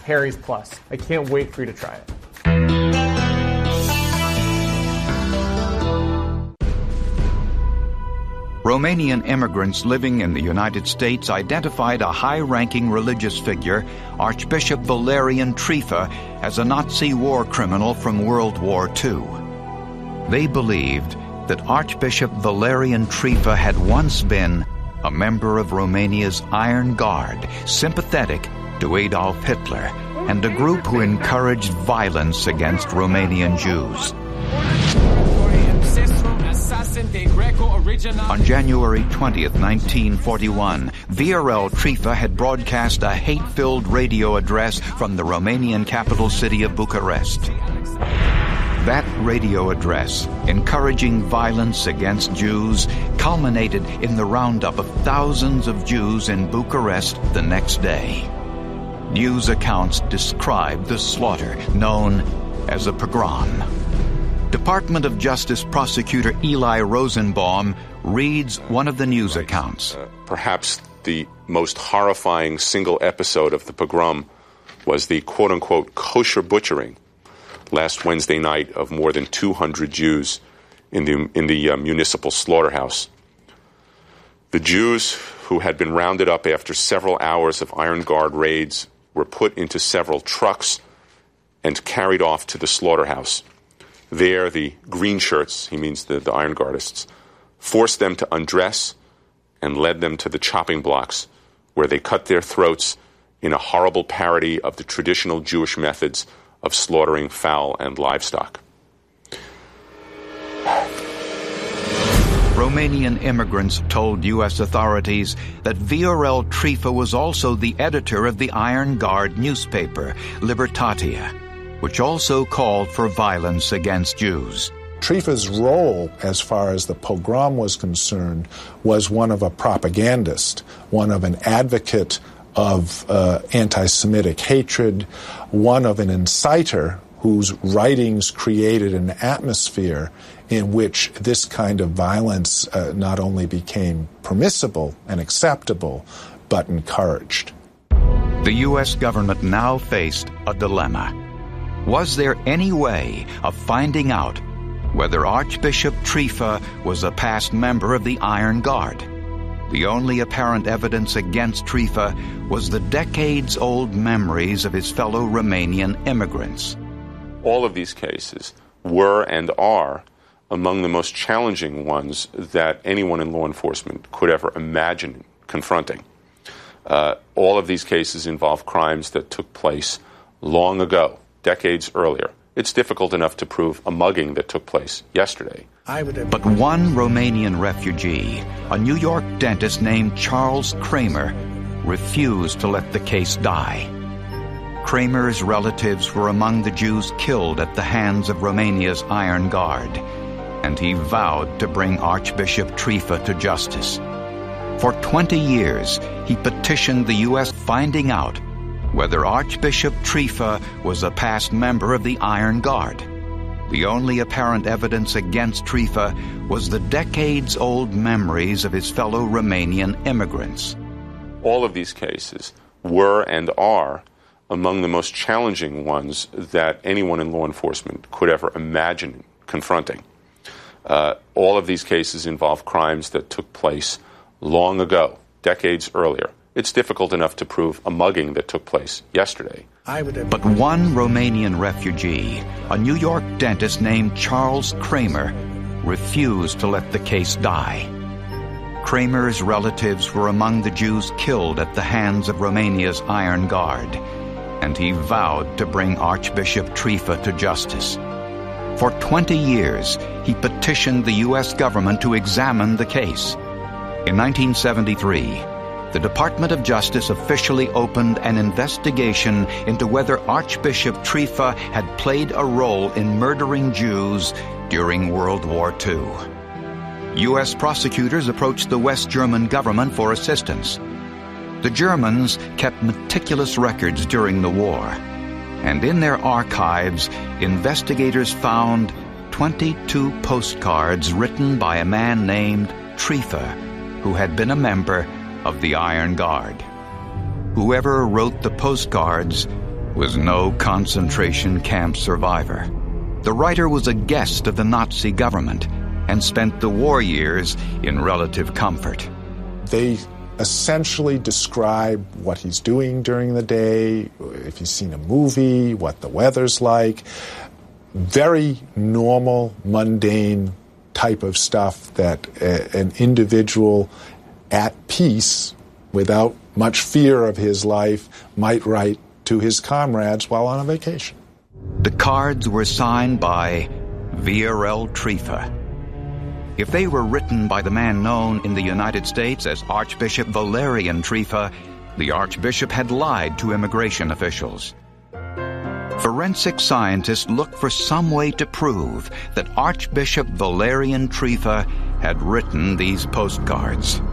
Harry's Plus. I can't wait for you to try it. Romanian immigrants living in the United States identified a high-ranking religious figure, Archbishop Valerian Trifa, as a Nazi war criminal from World War II. They believed that Archbishop Valerian Trifa had once been a member of Romania's Iron Guard, sympathetic to Adolf Hitler, and a group who encouraged violence against Romanian Jews. On January 20th, 1941, VRL Trifa had broadcast a hate-filled radio address from the Romanian capital city of Bucharest. That radio address, encouraging violence against Jews, culminated in the roundup of thousands of Jews in Bucharest the next day. News accounts described the slaughter, known as a pogrom. Department of Justice prosecutor Eli Rosenbaum reads one of the news accounts. Perhaps the most horrifying single episode of the pogrom was the quote-unquote kosher butchering last Wednesday night of more than 200 Jews in the municipal slaughterhouse. The Jews who had been rounded up after several hours of Iron Guard raids were put into several trucks and carried off to the slaughterhouse. There, the green shirts, he means the Iron Guardists, forced them to undress and led them to the chopping blocks, where they cut their throats in a horrible parody of the traditional Jewish methods of slaughtering fowl and livestock. Romanian immigrants told U.S. authorities that VRL Trifa was also the editor of the Iron Guard newspaper, Libertatea, which also called for violence against Jews. Trifa's role, as far as the pogrom was concerned, was one of a propagandist, one of an advocate of anti-Semitic hatred, one of an inciter whose writings created an atmosphere in which this kind of violence not only became permissible and acceptable, but encouraged. The U.S. government now faced a dilemma. Was there any way of finding out whether Archbishop Trifa was a past member of the Iron Guard? The only apparent evidence against Trifa was the decades-old memories of his fellow Romanian immigrants. All of these cases were and are among the most challenging ones that anyone in law enforcement could ever imagine confronting. All of these cases involve crimes that took place long ago, decades earlier. It's difficult enough to prove a mugging that took place yesterday. But one Romanian refugee, a New York dentist named Charles Kramer, refused to let the case die. Kramer's relatives were among the Jews killed at the hands of Romania's Iron Guard, and he vowed to bring Archbishop Trifa to justice. For 20 years, he petitioned the U.S. finding out whether Archbishop Trifa was a past member of the Iron Guard. The only apparent evidence against Trifa was the decades-old memories of his fellow Romanian immigrants. All of these cases were and are among the most challenging ones that anyone in law enforcement could ever imagine confronting. All of these cases involve crimes that took place long ago, decades earlier. It's difficult enough to prove a mugging that took place yesterday. But one Romanian refugee, a New York dentist named Charles Kramer, refused to let the case die. Kramer's relatives were among the Jews killed at the hands of Romania's Iron Guard, and he vowed to bring Archbishop Trifa to justice. For 20 years, he petitioned the U.S. government to examine the case. In 1973, the Department of Justice officially opened an investigation into whether Archbishop Trifa had played a role in murdering Jews during World War II. U.S. prosecutors approached the West German government for assistance. The Germans kept meticulous records during the war, and in their archives, investigators found 22 postcards written by a man named Trifa, who had been a member of the Iron Guard. Whoever wrote the postcards was no concentration camp survivor. The writer was a guest of the Nazi government and spent the war years in relative comfort. They essentially describe what he's doing during the day, if he's seen a movie, what the weather's like. Very normal, mundane type of stuff that an individual at peace, without much fear of his life, might write to his comrades while on a vacation. The cards were signed by Viorel Trifa. If they were written by the man known in the United States as Archbishop Valerian Trifa, the Archbishop had lied to immigration officials. Forensic scientists looked for some way to prove that Archbishop Valerian Trifa had written these postcards.